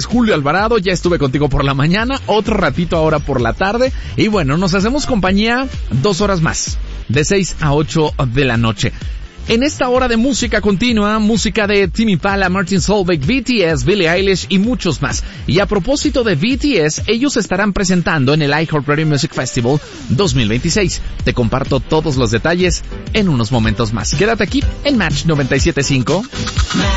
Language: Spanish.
Julio Alvarado, ya estuve contigo por la mañana, otro ratito ahora por la tarde, y bueno, nos hacemos compañía 2 horas más, de 6 a 8 de la noche. En esta hora de música continua, música de Tame Impala, Martin Solveig, BTS, Billie Eilish y muchos más. Y a propósito de BTS, ellos estarán presentando en el iHeartRadio Music Festival 2026. Te comparto todos los detalles en unos momentos más. Quédate aquí en Match 97.5.